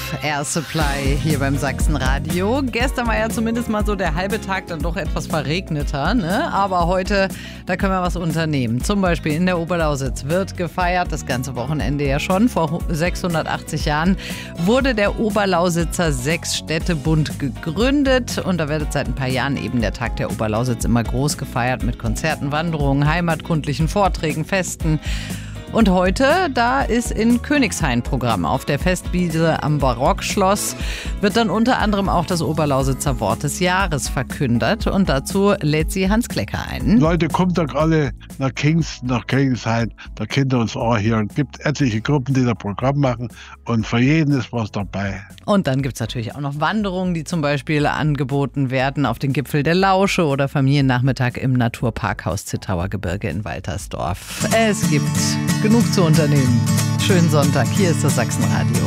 Air Supply hier beim Sachsenradio. Gestern war ja zumindest mal so der halbe Tag dann doch etwas verregneter, ne? Aber heute, da können wir was unternehmen. Zum Beispiel in der Oberlausitz wird gefeiert, das ganze Wochenende ja schon. Vor 680 Jahren wurde der Oberlausitzer Sechsstädtebund gegründet. Und da wird seit ein paar Jahren eben der Tag der Oberlausitz immer groß gefeiert mit Konzerten, Wanderungen, heimatkundlichen Vorträgen, Festen. Und heute, da ist in Königshain Programm. Auf der Festwiese am Barockschloss wird dann unter anderem auch das Oberlausitzer Wort des Jahres verkündet. Und dazu lädt sie Hans Klecker ein. Leute, kommt doch alle nach Kingston, nach Königshain. Da könnt ihr uns auch hier. Es gibt etliche Gruppen, die da Programm machen. Und für jeden ist was dabei. Und dann gibt es natürlich auch noch Wanderungen, die zum Beispiel angeboten werden auf den Gipfel der Lausche oder Familiennachmittag im Naturparkhaus Zittauer Gebirge in Waltersdorf. Es gibt genug zu unternehmen. Schönen Sonntag. Hier ist das Sachsenradio.